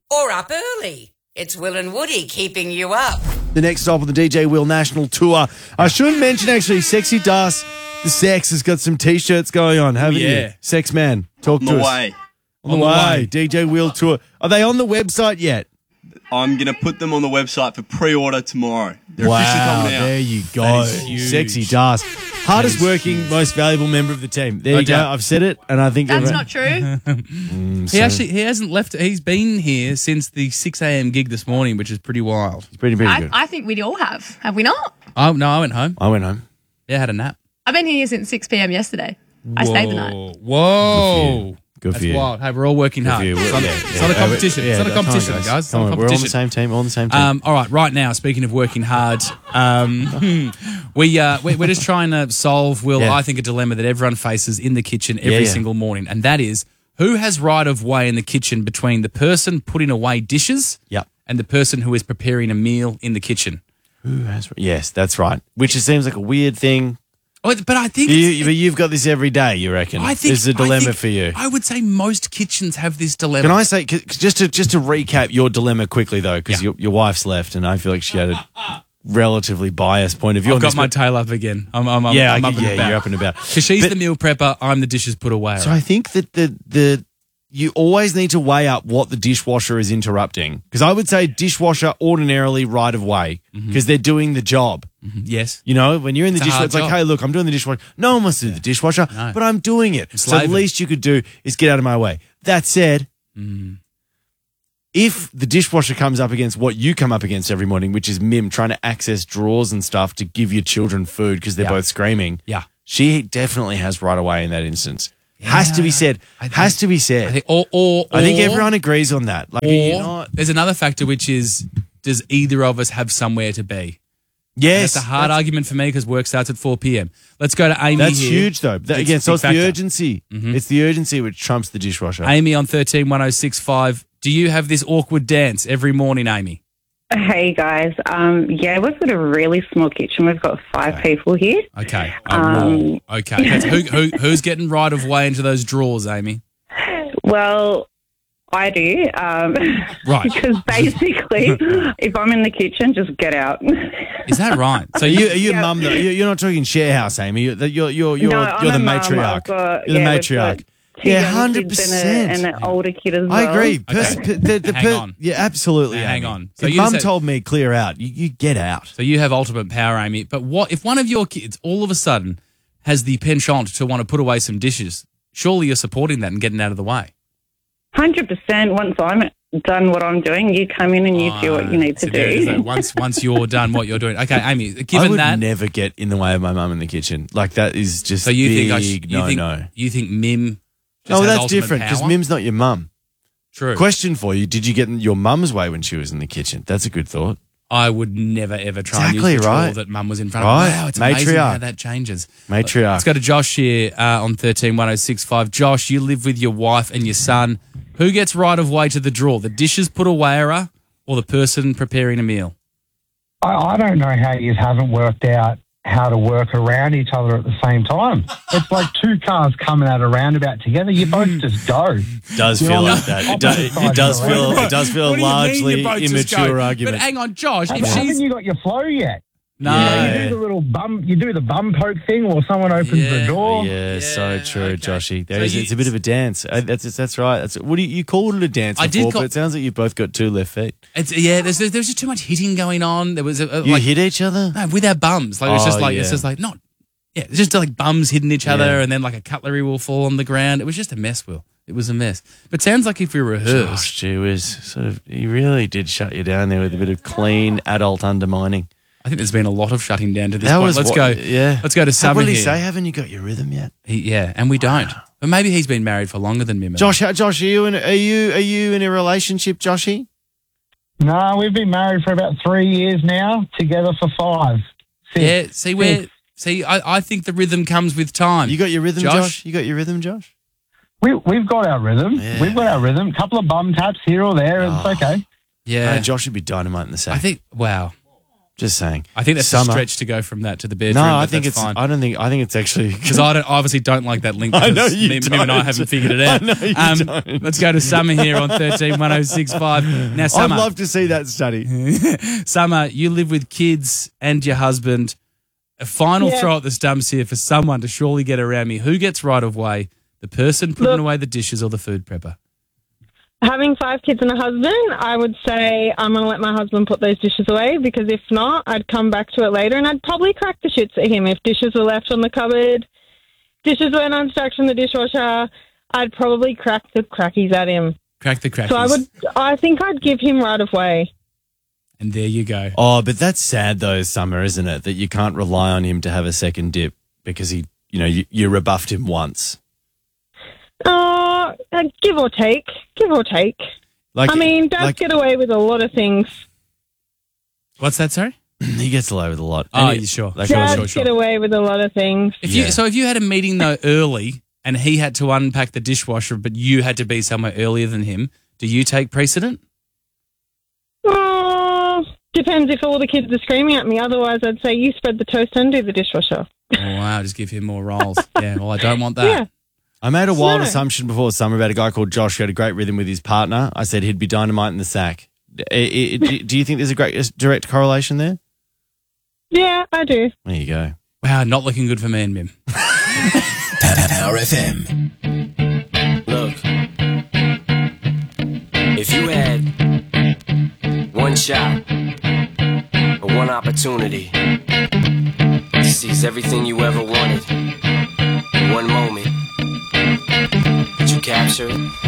or up early. It's Will and Woody keeping you up. The next stop on the DJ Will National Tour. I should mention, actually, Sexy Das, the Sex, has got some T-shirts going on, haven't you? Sex Man, talk to us. On the way. DJ Will Tour. Are they on the website yet? I'm going to put them on the website for pre-order tomorrow. They're officially coming out. There you go. Sexy Das. Hardest working, most valuable member of the team. There you go. I've said it, and I think That's not true. He hasn't left. He's been here since the 6 a.m. gig this morning, which is pretty wild. It's pretty good. I think we all have. Have we not? Oh, no, I went home. Yeah, had a nap. I've been here since 6 p.m. yesterday. I stayed the night. Whoa. Good That's for you. wild. Hey, we're all working hard. It's not a competition. It's not a competition, guys. Come on, we're all on the same team. All on the same team. All right now, speaking of working hard, we're just trying to solve, I think, a dilemma that everyone faces in the kitchen every single morning, and that is, who has right of way in the kitchen between the person putting away dishes and the person who is preparing a meal in the kitchen? Who has? Yes, that's right. Which it seems like a weird thing. Oh, but I think but you've got this every day, you reckon? This is a dilemma for you. I would say most kitchens have this dilemma. Can I say, just to recap your dilemma quickly, though, because your wife's left, and I feel like she had a relatively biased point of view. I've got my tail up again. I'm up and about. You're up and about. Because she's the meal prepper, I'm the dishes put away. So I think that you always need to weigh up what the dishwasher is interrupting. Because I would say dishwasher ordinarily right of way because they're doing the job. Yes. You know, when you're in the dishwasher, it's like, hey, look, I'm doing the dishwasher. No one wants to do the dishwasher, but I'm doing it. So the least you could do is get out of my way. That said, if the dishwasher comes up against what you come up against every morning, which is Mim trying to access drawers and stuff to give your children food because they're both screaming, she definitely has right away in that instance. Has to be said. Has to be said. I think, I think everyone agrees on that. Like, there's another factor, which is, does either of us have somewhere to be? Yes. That's a hard argument for me because work starts at 4 p.m. Let's go to Amy. That's here. huge, though. Again, so it's the urgency. It's the urgency which trumps the dishwasher. Amy on 131065. Do you have this awkward dance every morning, Amy? Hey, guys. We've got a really small kitchen. We've got 5 people here. Okay. Who's getting right of way into those drawers, Amy? Well, I do. Right. Because basically, if I'm in the kitchen, just get out. Is that right? So are you mum, though? You're not talking share house, Amy. You're the matriarch. You're the matriarch. Yeah, 100%. And an older kid as well. I agree. Hang on. Yeah, absolutely. Hang on. So if mum told me clear out, you get out. So you have ultimate power, Amy. But what if one of your kids all of a sudden has the penchant to want to put away some dishes? Surely you're supporting that and getting out of the way. 100%. Once I'm done what I'm doing, you come in and you do what you need to do. Once you're done what you're doing. Okay, Amy, I would never get in the way of my mum in the kitchen. Like, that is just so you big no. You think Mim No, that's different because Mim's not your mum. True. Question for you, did you get in your mum's way when she was in the kitchen? That's a good thought. I would never, ever try and use the tool that mum was in front of. Wow, it's amazing how that changes. Matriarch. Let's go to Josh here on 131065. Josh, you live with your wife and your son. Who gets right of way to the drawer? The dishes put awayer or the person preparing a meal? I don't know how you haven't worked out how to work around each other at the same time. It's like 2 cars coming at a roundabout together. You both just go. Does feel like that. It does feel a largely immature argument. But hang on, Josh. Haven't you got your flow yet? No. You do the little bum. You do the bum poke thing, or someone opens the door. Yeah, so true, Joshy. It's a bit of a dance. That's right. What do you called it a dance before? But it sounds like you've both got 2 left feet. There's just too much hitting going on. There was hit each other? No, with our bums. Like it's just like bums hitting each other, and then like a cutlery will fall on the ground. It was just a mess, Will. It was a mess. But it sounds like if we rehearsed, he really did shut you down there with a bit of clean adult undermining. I think there's been a lot of shutting down to this point. Let's go to Summer. What did he here. say? Haven't you got your rhythm yet? And we don't. But maybe he's been married for longer than Mim. Josh, are you in a relationship, Joshy? No, we've been married for about 3 years now, together for 5. 6. Yeah, I think the rhythm comes with time. You got your rhythm, Josh? You got your rhythm, Josh? We've got our rhythm. Yeah. We've got our rhythm. A couple of bum taps here or there. It's okay. Yeah. Josh would be dynamite in the sack. I think, wow. Just saying. I think that's Summer. a stretch to go from that to the bedroom. No, but I think that's it's. fine. I think it's actually Because I obviously don't like that link. I know because you Mim and I don't. haven't figured it out. I know you don't. Let's go to Summer here on 13-1065. Now, I'd Summer, love to see that study. Summer, you live with kids and your husband. A final throw at the stumps here for someone to surely get around me. Who gets right of way? The person putting away the dishes or the food prepper? Having 5 kids and a husband, I would say I'm going to let my husband put those dishes away, because if not, I'd come back to it later and I'd probably crack the shits at him. If dishes were left on the cupboard, dishes weren't unstacked from the dishwasher, I'd probably crack the crackies at him. Crack the crackies. So I think I'd give him right of way. And there you go. Oh, but that's sad though, Summer, isn't it? That you can't rely on him to have a second dip because he, you rebuffed him once. Give or take. Dads get away with a lot of things. What's that, sorry? He gets away with a lot. Oh, you sure? Dads get away with a lot of things. If you had a meeting though early and he had to unpack the dishwasher, but you had to be somewhere earlier than him, do you take precedent? Depends if all the kids are screaming at me. Otherwise, I'd say you spread the toast and do the dishwasher. Oh, wow, just give him more roles. Yeah, well, I don't want that. Yeah. I made a wild assumption before Summer about a guy called Josh who had a great rhythm with his partner. I said he'd be dynamite in the sack. Do you think there's a great direct correlation there? Yeah, I do. There you go. Wow, not looking good for me and Mim. Power FM. Look, if you had one shot or one opportunity to seize everything you ever wanted in one moment, would you capture it?